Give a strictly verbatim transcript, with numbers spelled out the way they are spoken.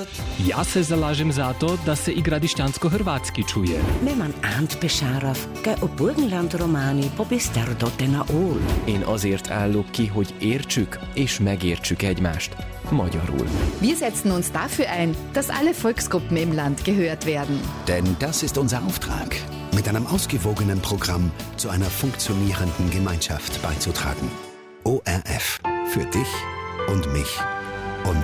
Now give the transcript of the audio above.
Ja se zalažem za to, da se i gradišćansko-hrvatski čuje. Neman Ant Besárov, ge a Burgenland románi pobiszter dotena ól. Én azért állok ki, hogy értsük és megértsük egymást. Magyarul. Wir setzen uns dafür ein, dass alle Volksgruppen im Land gehört werden. Denn das ist unser Auftrag, mit einem ausgewogenen Programm zu einer funktionierenden Gemeinschaft beizutragen. O R F. Für dich und mich.